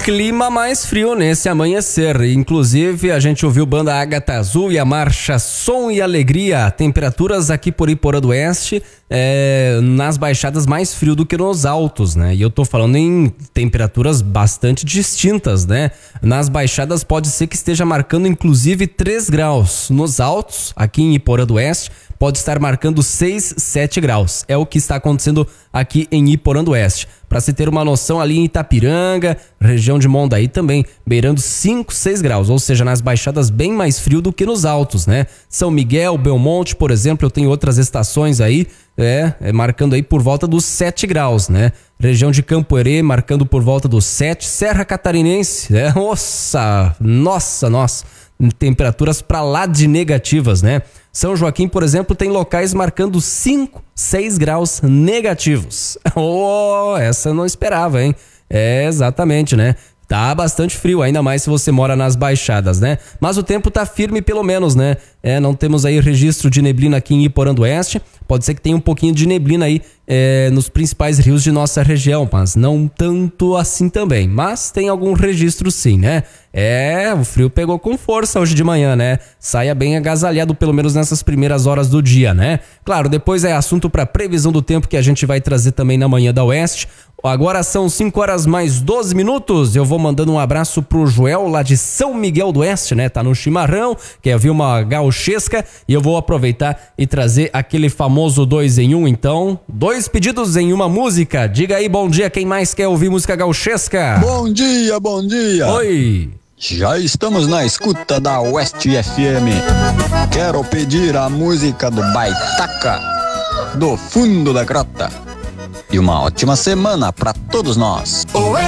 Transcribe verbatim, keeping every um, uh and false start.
Clima mais frio nesse amanhecer. Inclusive, a gente ouviu banda Ágata Azul e a marcha Som e Alegria. Temperaturas aqui por Iporã do Oeste, é, nas baixadas mais frio do que nos altos, né? E eu tô falando em temperaturas bastante distintas, né? Nas baixadas pode ser que esteja marcando inclusive três graus. Nos altos, aqui em Iporã do Oeste, pode estar marcando seis, sete graus. É o que está acontecendo aqui em Iporã do Oeste. Para se ter uma noção, ali em Itapiranga, região de Mondaí também, beirando cinco, seis graus. Ou seja, nas baixadas bem mais frio do que nos altos, né? São Miguel, Belmonte, por exemplo, eu tenho outras estações aí, é, é marcando aí por volta dos sete graus, né? Região de Campo Herê, marcando por volta dos sete. Serra Catarinense, né? Nossa, nossa, nossa. Temperaturas para lá de negativas, né? São Joaquim, por exemplo, tem locais marcando cinco, seis graus negativos. Oh, essa eu não esperava, hein? É, exatamente, né? Tá bastante frio, ainda mais se você mora nas baixadas, né? Mas o tempo tá firme pelo menos, né? É, não temos aí registro de neblina aqui em Iporã do Oeste. Pode ser que tenha um pouquinho de neblina aí é, nos principais rios de nossa região, mas não tanto assim também. Mas tem algum registro sim, né? É, o frio pegou com força hoje de manhã, né? Saia bem agasalhado, pelo menos nessas primeiras horas do dia, né? Claro, depois é assunto para previsão do tempo que a gente vai trazer também na manhã da Oeste. Agora são cinco horas mais doze minutos. Eu vou mandando um abraço pro Joel lá de São Miguel do Oeste, né? Tá no chimarrão, quer ouvir uma gauchesca, e eu vou aproveitar e trazer aquele famoso dois em um. Então, dois pedidos em uma música. Diga aí, bom dia, quem mais quer ouvir música gauchesca? Bom dia, bom dia. Oi. Já estamos na escuta da Oeste F M. Quero pedir a música do Baitaca, do fundo da grota. E uma ótima semana para todos nós.